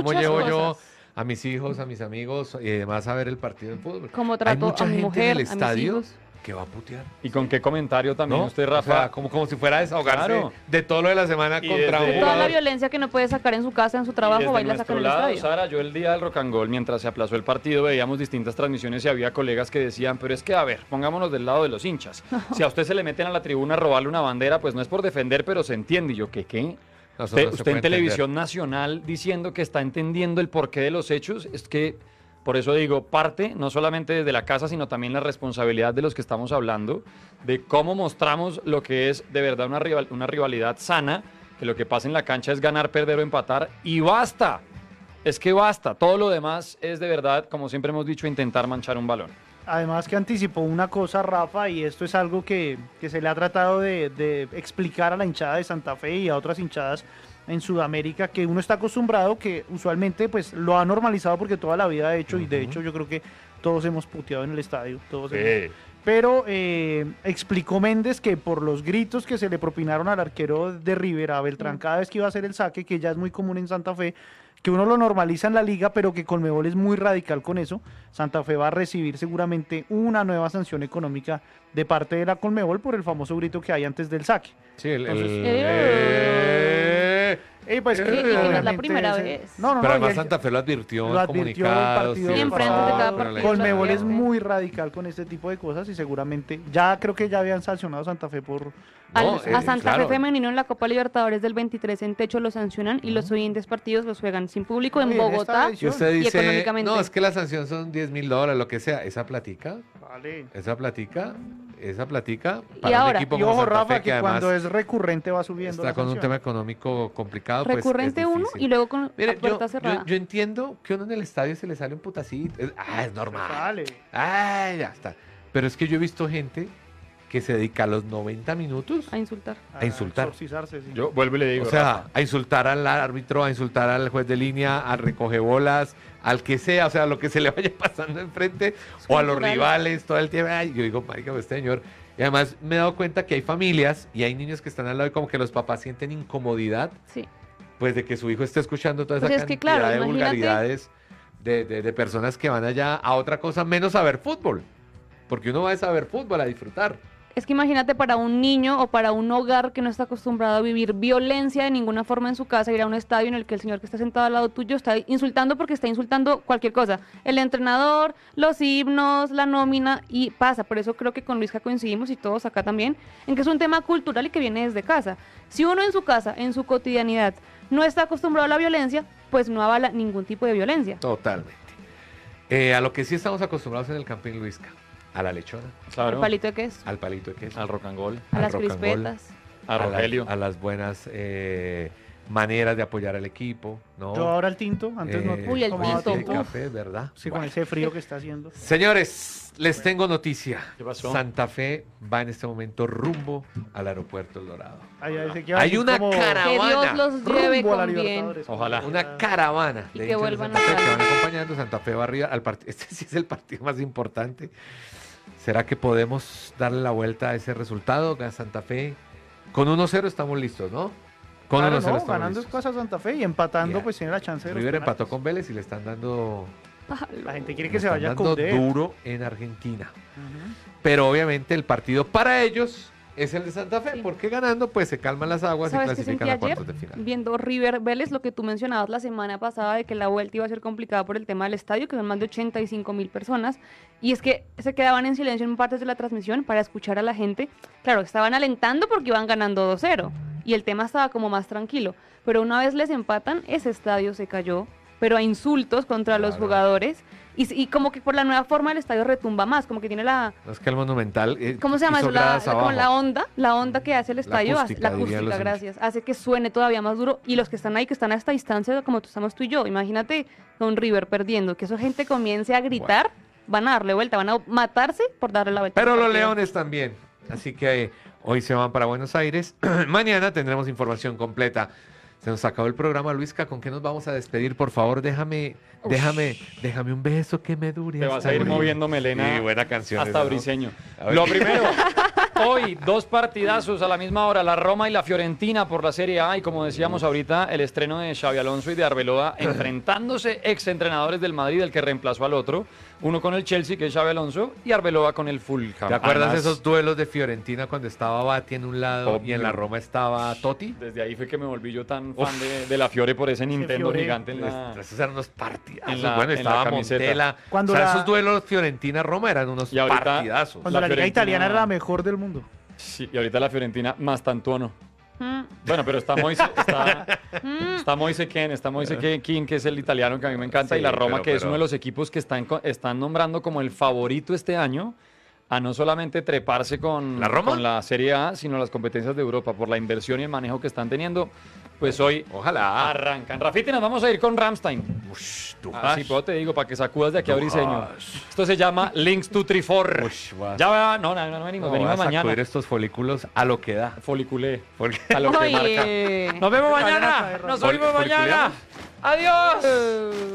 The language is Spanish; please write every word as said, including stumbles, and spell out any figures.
cómo llevo cosas. yo a mis hijos, a mis amigos y demás a ver el partido de fútbol. Cómo trato Hay mucha a mi gente mujer, en el a mis estadio hijos. que va a putear. ¿Y con qué comentario también ¿No? usted, O Rafa? sea, como, como si fuera a desahogarse Claro. de todo lo de la semana Y contra desde- un De toda la jugador. violencia que no puede sacar en su casa, en su Y trabajo, desde va y la saca nuestro en el lado, estadio. Sara, yo el día del Rock and Roll, mientras se aplazó el partido, veíamos distintas transmisiones y había colegas que decían, pero es que, a ver, pongámonos del lado de los hinchas. Si a usted se le meten a la tribuna a robarle una bandera, pues no es por defender, pero se entiende. Y yo, ¿qué qué? No, eso Usted, no se usted puede en televisión nacional diciendo que está entendiendo el porqué de los hechos, es que, por eso digo, parte, no solamente desde la casa, sino también la responsabilidad de los que estamos hablando, de cómo mostramos lo que es de verdad una, rival- una rivalidad sana, que lo que pasa en la cancha es ganar, perder o empatar, y basta. Es que basta. Todo lo demás es de verdad, como siempre hemos dicho, intentar manchar un balón. Además que anticipó una cosa, Rafa, y esto es algo que, que se le ha tratado de, de explicar a la hinchada de Santa Fe y a otras hinchadas en Sudamérica, que uno está acostumbrado, que usualmente pues lo ha normalizado porque toda la vida ha hecho, y de hecho yo creo que todos hemos puteado en el estadio, todos hemos- Pero eh, explicó Méndez que por los gritos que se le propinaron al arquero de River, a Beltrán, cada vez que iba a hacer el saque, que ya es muy común en Santa Fe, que uno lo normaliza en la liga, pero que Conmebol es muy radical con eso. Santa Fe va a recibir seguramente una nueva sanción económica de parte de la Conmebol por el famoso grito que hay antes del saque. Sí, el... el- Entonces- Eh. Y pues, Eh, que y que no es la obviamente primera ese- vez. No, no, Pero no, además y el- Santa Fe lo advirtió lo en advirtió el comunicados. partido sí, Siempre por antes de favor, cada pero la partido. Conmebol es Siempre. muy radical con este tipo de cosas y seguramente ya creo que ya habían sancionado a Santa Fe por... Al- No, a eh, Santa claro. Fe Femenino en la Copa Libertadores del veintitrés en techo lo sancionan y los siguientes partidos los juegan sin público en Oye, en esta Bogotá. edición- Y usted Y dice, económicamente. no, es que la sanción son diez mil dólares, lo que sea. Esa platica, Vale. esa platica, esa platica Y para un ahora- equipo Y como ojo, Santa Rafa, Fe, que, que cuando además es recurrente va subiendo está la con un sanción. tema económico complicado, pues Recurrente es uno difícil. y luego con Mire, la puerta yo, cerrada. yo, yo entiendo que uno en el estadio se le sale un putacito. Es- ah, es normal. Vale. Ah, ya está. Pero es que yo he visto gente que se dedica a los noventa minutos A insultar. A insultar. exorcizarse, sí. Yo vuelvo y le digo, o sea, Rafa, a insultar al árbitro, a insultar al juez de línea, al recogebolas, al que sea, o sea, lo que se le vaya pasando enfrente, o a los cultural. rivales todo el tiempo. Ay, yo digo, marica, pues, este señor. Y además me he dado cuenta que hay familias y hay niños que están al lado y como que los papás sienten incomodidad, Sí. pues de que su hijo esté escuchando toda Pues esa es que, cantidad claro, de imagínate- vulgaridades de, de- de personas que van allá a otra cosa menos a ver fútbol. Porque uno va a saber fútbol, a disfrutar. Es que imagínate para un niño o para un hogar que no está acostumbrado a vivir violencia de ninguna forma en su casa, ir a un estadio en el que el señor que está sentado al lado tuyo está insultando porque está insultando cualquier cosa. El entrenador, los himnos, la nómina y pasa. Por eso creo que con Luisca coincidimos y todos acá también en que es un tema cultural y que viene desde casa. Si uno en su casa, en su cotidianidad, no está acostumbrado a la violencia, pues no avala ningún tipo de violencia. Totalmente. Eh, a lo que sí estamos acostumbrados en el Campín Luisca, a la lechona, claro, El palito de queso, al palito de queso, al rock and roll, a al las rock and roll, crispetas. a a, Rogelio. las, a las buenas eh, maneras de apoyar al equipo, ¿no? Yo ahora el tinto, antes Eh, no Uy, el tomaba tinto. de tinto. café, ¿verdad? Sí, con Bueno. ese frío que está haciendo. Señores, les tengo noticia. ¿Qué pasó? Santa Fe va en este momento rumbo al aeropuerto El Dorado. Ay, ay, ese que va a Hay decir una como cara- Que Dios Caravana, los lleve rumbo a la con bien. Libertadores. Ojalá. Una caravana Y de que hinchas de vuelvan Santa a Fe que ganar. van acompañando. Santa Fe va arriba al partido. Este sí es el partido más importante. ¿Será que podemos darle la vuelta a ese resultado? A Santa Fe, con uno cero estamos listos, ¿no? Con Claro, uno cero no, estamos ganando listos. cosas Santa Fe y empatando, Ya. pues tiene la chance de los River penaltis. empató con Vélez y le están dando, La gente quiere le que se están vaya a dando Coudet. duro en Argentina. Ujú. Pero obviamente el partido para ellos es el de Santa Fe, Sí. porque ganando pues se calman las aguas y ¿Sabes qué clasifican sentí a ayer? cuartos de final. Viendo River Vélez, lo que tú mencionabas la semana pasada de que la vuelta iba a ser complicada por el tema del estadio, que son más de ochenta y cinco mil personas, y es que se quedaban en silencio en partes de la transmisión para escuchar a la gente. Claro, estaban alentando porque iban ganando dos cero, y el tema estaba como más tranquilo, pero una vez les empatan, ese estadio se cayó, pero a insultos contra los Claro. jugadores, y, y como que por la nueva forma el estadio retumba más, como que tiene la... No es que el Monumental eh, ¿Cómo se llama hizo eso? La, gradas la- como abajo. la onda, la onda que hace el estadio, hace- acústica, la dirían acústica, los gracias, hace que suene todavía más duro y los que están ahí, que están a esta distancia, como tú estamos tú y yo, imagínate con River perdiendo, que esa gente comience a gritar, van a darle vuelta, van a matarse por darle la vuelta. Pero al los partido. Leones también. Así que eh, hoy se van para Buenos Aires. Mañana tendremos información completa. Se nos acabó el programa, Luisca. ¿Con qué nos vamos a despedir? Por favor, déjame, déjame, déjame un beso que me dure. Te vas hasta a ir morir. moviendo melena Sí, buena canción. hasta esa, ¿no? briseño. A ver. Lo primero, Hoy, dos partidazos a la misma hora, la Roma y la Fiorentina por la Serie A, y como decíamos ahorita, el estreno de Xabi Alonso y de Arbeloa enfrentándose exentrenadores del Madrid, el que reemplazó al otro, uno con el Chelsea, que es Xabi Alonso, y Arbeloa con el Fulham. ¿Te acuerdas de Además, esos duelos de Fiorentina cuando estaba Batti en un lado y en la Obvio. Roma estaba Totti? Desde ahí fue que me volví yo tan fan de, de la Fiore por ese Nintendo Fiore. gigante en la... Es- Esos eran unos partidazos. en la- bueno, en la estaba camiseta. Montela. Cuando o sea, la- esos duelos Fiorentina-Roma eran unos Y ahorita- partidazos. Cuando la, La liga Fiorentina- italiana era la mejor del mundo. Sí, y ahorita la Fiorentina más tantuono. Mm, Bueno, pero está Moise, está, está Moise Kean, está Moise Ke- Kean, que es el italiano que a mí me encanta, Sí, y la Roma, pero- que es pero- uno de los equipos que están, co- están nombrando como el favorito este año a no solamente treparse con ¿La Roma? con la Serie A, sino las competencias de Europa, por la inversión y el manejo que están teniendo. Pues hoy Ojalá. arrancan. Rafita, nos vamos a ir con Rammstein. Ush, tú Así has- pues te digo, para que sacudas de aquí a Tú Briseño. has- Esto se llama Links to Trifor. Ush, vas- Ya va, no, no, no venimos, no, venimos vas a mañana. sacudir estos folículos a lo que da. Foliculé. Porque A lo que Oye. marca. Nos vemos Vayan a mañana. caer, Nos Fol- oímos mañana. foliculeamos. Adiós. eh,